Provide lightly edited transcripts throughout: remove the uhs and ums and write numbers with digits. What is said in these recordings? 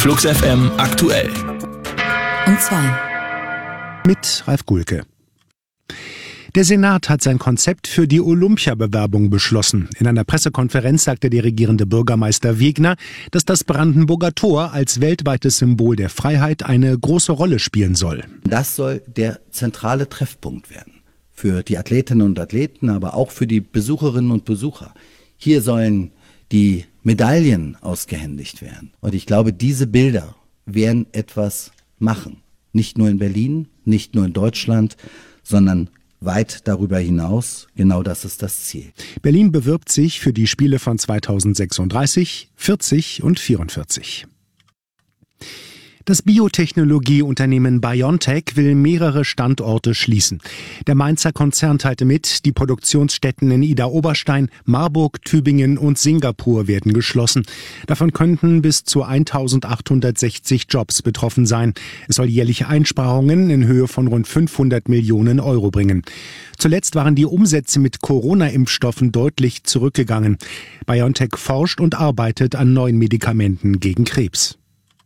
Flux FM aktuell. Um 2. Mit Ralf Gulke. Der Senat hat sein Konzept für die Olympiabewerbung beschlossen. In einer Pressekonferenz sagte der regierende Bürgermeister Wegner, dass das Brandenburger Tor als weltweites Symbol der Freiheit eine große Rolle spielen soll. Das soll der zentrale Treffpunkt werden. Für die Athletinnen und Athleten, aber auch für die Besucherinnen und Besucher. Hier sollen die Medaillen ausgehändigt werden. Und ich glaube, diese Bilder werden etwas machen. Nicht nur in Berlin, nicht nur in Deutschland, sondern weit darüber hinaus. Genau das ist das Ziel. Berlin bewirbt sich für die Spiele von 2036, 40 und 44. Das Biotechnologieunternehmen BioNTech will mehrere Standorte schließen. Der Mainzer Konzern teilte mit, die Produktionsstätten in Idar-Oberstein, Marburg, Tübingen und Singapur werden geschlossen. Davon könnten bis zu 1860 Jobs betroffen sein. Es soll jährliche Einsparungen in Höhe von rund 500 Millionen Euro bringen. Zuletzt waren die Umsätze mit Corona-Impfstoffen deutlich zurückgegangen. BioNTech forscht und arbeitet an neuen Medikamenten gegen Krebs.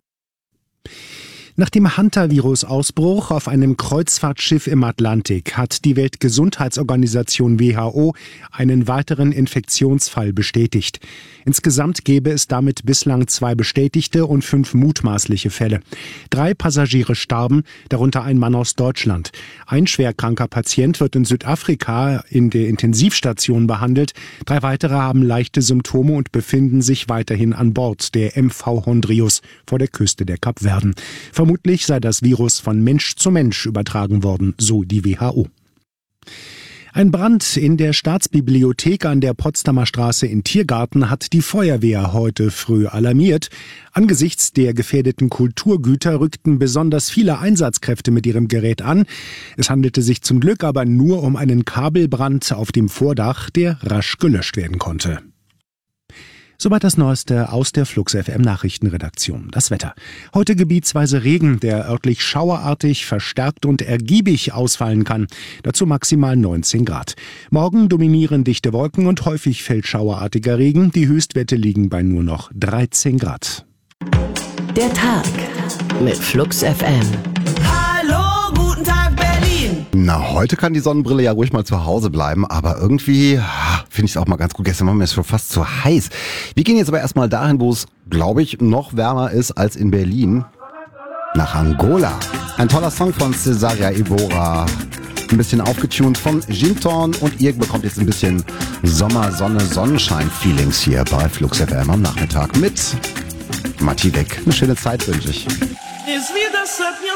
Nach dem Hantavirus-Ausbruch auf einem Kreuzfahrtschiff im Atlantik hat die Weltgesundheitsorganisation WHO einen weiteren Infektionsfall bestätigt. Insgesamt gäbe es damit bislang 2 bestätigte und 5 mutmaßliche Fälle. 3 Passagiere starben, darunter ein Mann aus Deutschland. Ein schwerkranker Patient wird in Südafrika in der Intensivstation behandelt. 3 weitere haben leichte Symptome und befinden sich weiterhin an Bord der MV Hondrius vor der Küste der Kapverden. Vermutlich sei das Virus von Mensch zu Mensch übertragen worden, so die WHO. Ein Brand in der Staatsbibliothek an der Potsdamer Straße in Tiergarten hat die Feuerwehr heute früh alarmiert. Angesichts der gefährdeten Kulturgüter rückten besonders viele Einsatzkräfte mit ihrem Gerät an. Es handelte sich zum Glück aber nur um einen Kabelbrand auf dem Vordach, der rasch gelöscht werden konnte. Soweit das Neueste aus der Flux FM Nachrichtenredaktion. Das Wetter. Heute gebietsweise Regen, der örtlich schauerartig, verstärkt und ergiebig ausfallen kann. Dazu maximal 19 Grad. Morgen dominieren dichte Wolken und häufig fällt schauerartiger Regen. Die Höchstwerte liegen bei nur noch 13 Grad. Der Tag mit Flux FM. Hallo, guten Tag Berlin. Na, heute kann die Sonnenbrille ja ruhig mal zu Hause bleiben, aber irgendwie finde ich es auch mal ganz gut. Gestern war mir schon fast zu heiß. Wir gehen jetzt aber erstmal dahin, wo es, glaube ich, noch wärmer ist als in Berlin. Nach Angola. Ein toller Song von Cesaria Evora. Ein bisschen aufgetunt von Ginton und ihr bekommt jetzt ein bisschen Sommer, Sonne, Sonnenschein-Feelings hier bei Flux FM am Nachmittag mit Matti Weg. Eine schöne Zeit wünsche ich.